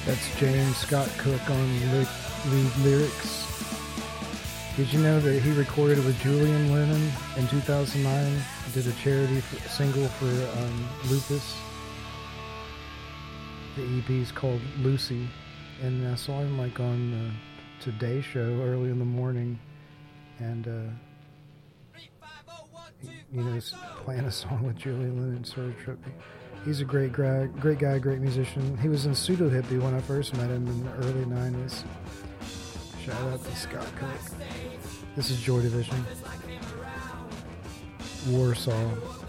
That's James Scott Cook on lead lyrics. Did you know that he recorded with Julian Lennon in 2009? Did a charity single for lupus. The EP is called Lucy, and I saw him like on the Today Show early in the morning, and playing a song with Julian Lennon sort of trippy. He's a great guy, great musician. He was in Pseudo Hippie when I first met him in the early 90s. Shout out to Scott Cook. This is Joy Division. Warsaw.